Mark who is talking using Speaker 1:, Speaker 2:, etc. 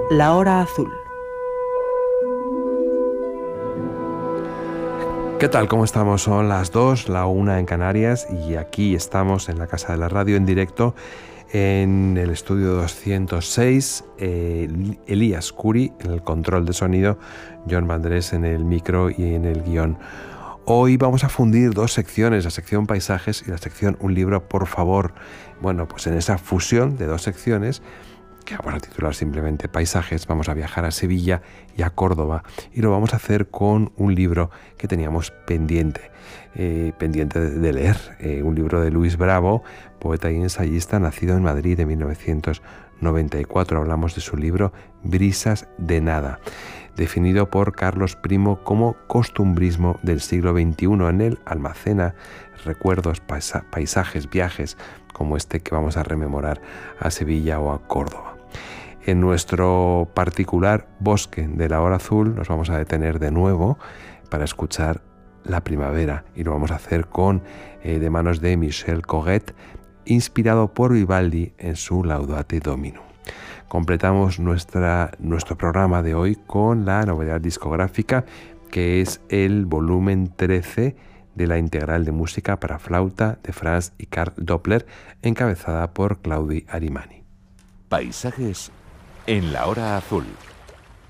Speaker 1: La Hora Azul.
Speaker 2: ¿Qué tal? ¿Cómo estamos? Son las 2, la 1 en Canarias y aquí estamos en la Casa de la Radio en directo en el estudio 206, Elías Curi en el control de sonido, John Vandrés en el micro y en el guión. Hoy vamos a fundir dos secciones, la sección Paisajes y la sección Un libro, por favor. Bueno, pues en esa fusión de dos secciones, que vamos a titular simplemente Paisajes, vamos a viajar a Sevilla y a Córdoba y lo vamos a hacer con un libro que teníamos pendiente de leer, un libro de Luis Bravo, poeta y ensayista nacido en Madrid en 1994. Hablamos de su libro Brisas de nada, definido por Carlos Primo como costumbrismo del siglo XXI. En él almacena recuerdos, paisajes, viajes como este que vamos a rememorar a Sevilla o a Córdoba. En nuestro particular bosque de la Hora Azul nos vamos a detener de nuevo para escuchar la primavera y lo vamos a hacer con de manos de Michel Coguet, inspirado por Vivaldi en su Laudate Domino. Completamos nuestro programa de hoy con la novedad discográfica que es el volumen 13 de la integral de música para flauta de Franz y Karl Doppler, encabezada por Claudi Arimani.
Speaker 3: Paisajes en la Hora Azul.